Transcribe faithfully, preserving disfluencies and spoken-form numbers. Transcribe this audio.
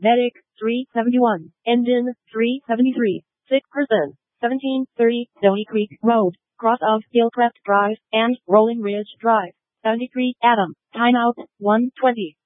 Medic, three seventy-one. Engine, three seventy-three. Sick person, seventeen thirty. Stony Creek Road, cross of Hillcrest Drive and Rolling Ridge Drive. seventy-three Adam. Timeout, one twenty.